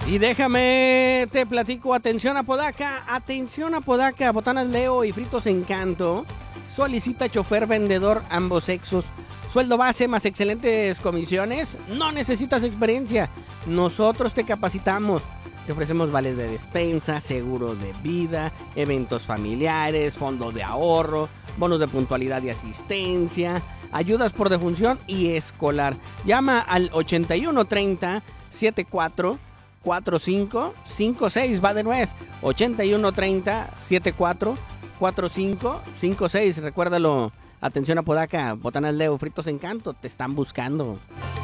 Y déjame, te platico, atención Apodaca, Botanas Leo y Fritos Encanto. Solicita chofer vendedor ambos sexos. Sueldo base más excelentes comisiones. No necesitas experiencia. Nosotros te capacitamos. Te ofrecemos vales de despensa, seguro de vida, eventos familiares, fondo de ahorro, bonos de puntualidad y asistencia, ayudas por defunción y escolar. Llama al 8130 74 4556. Va de nuez. 8130 74 4556. Recuérdalo. Atención Apodaca, Botanas Leo, Fritos Encanto, te están buscando.